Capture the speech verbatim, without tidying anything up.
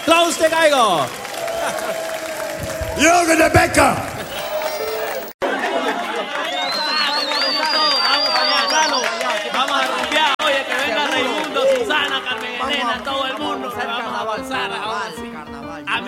Klaus de Geiger. Jürgen de Becker. Vamos a rumbear, oye, que venga Raimundo, Susana, Carmen Elena, todo el mundo. Vamos a